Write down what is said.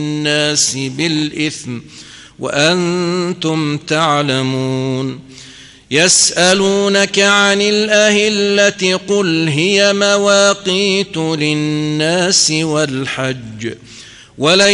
الناس بالإثم وأنتم تعلمون. يسألونك عن الأهلة قل هي مواقيت للناس والحج